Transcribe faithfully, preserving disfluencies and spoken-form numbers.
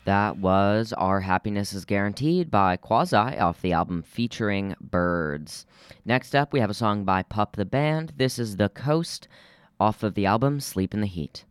That was Our Happiness is Guaranteed by Quasi off the album Featuring Birds. Next up, we have a song by Pup the Band. This is The Coast off of the album Sleep in the Heat.